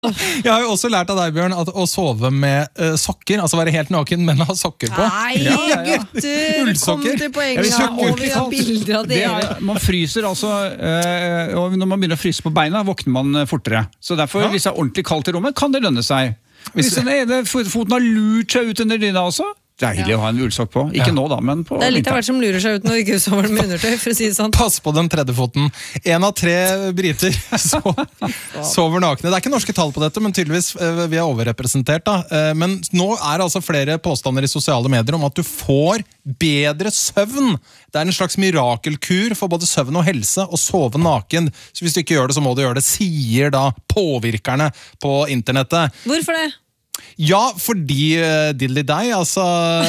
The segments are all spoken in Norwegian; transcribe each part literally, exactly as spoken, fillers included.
Jeg har jo også lært av deg, Bjørn, at å sove med uh, sokker, altså være helt naken, men ha sokker på. Nei, ja, ja, ja. Gutter, kom til poenget. Ja, og vi har bilder av dere. Er, man fryser altså, uh, og når man begynner å fryse på beina, våkner man fortere. Så derfor, ja. Hvis det er ordentlig kaldt i rommet, kan det lønne seg. Hvis den ene foten har lurt seg ut under dyna også, deilig ja. Å ha en ullsokk på. Ikke ja. Nå da, men på det er litt av hvert som lurer seg ut når ikke sover med undertøy, for å si det sånn. Pass på den tredje foten. En av tre briter so sover nakne. Det er ikke norske tall på dette, men tydeligvis vi er overrepresentert da. Men nå er det altså flere påstander i sosiale medier om at du får bedre søvn. Det er en slags mirakelkur for både søvn og helse å sove naken. Så hvis du ikke gjør det, så må du gjøre det, sier da påvirkerne på internettet. Hvorfor det? Ja, fordi uh, diddly deg, altså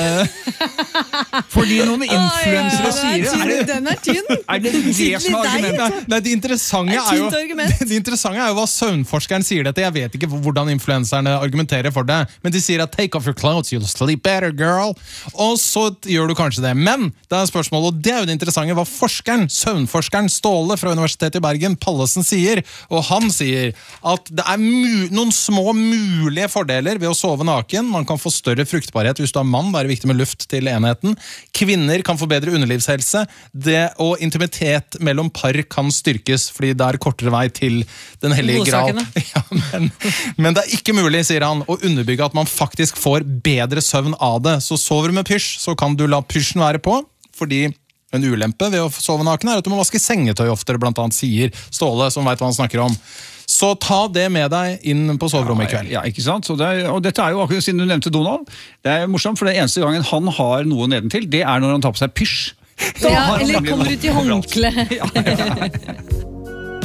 fordi noen influensere oh, ja, sier det. Den er tynn. Er det det som er argumentet? Nei, det interessante er, jo, det, det interessante er jo hva søvnforskeren sier dette. Jeg vet ikke hvordan influenserne argumenterer for det, men de sier at take off your clothes, you'll sleep better, girl. Og så gjør du kanskje det. Men det er spørsmålet, og det er jo det interessante, hva forskeren, søvnforskeren Ståle fra Universitetet i Bergen, Pallesen, sier. Og han sier at det er noen små mulige fordeler ved å sove naken. Man kan få større fruktbarhet hvis du er mann, det er viktig med luft til enheten. Kvinner kan få bedre underlivshelse. Det og intimitet mellom par kan styrkes, fordi det er kortere vei til den hellige gral. Ja, men, men det er ikke mulig, sier han, å underbygge at man faktisk får bedre søvn av det. Så sover du med pysj, så kan du la pysjen være på, fordi en ulempe ved å sove naken er at du må vaske sengetøy oftere, blant annet sier Ståle, som vet hva han snakker om. Så ta det med deg inn på soverommet i kveld. Ja, ikke sant? Så det er, og dette er jo akkurat siden du nevnte Donald. Det er morsomt, for det eneste gangen han har noe nedentil, det er når han tar på seg pysj. Ja, eller kommer ut i håndkle. Ja, ja.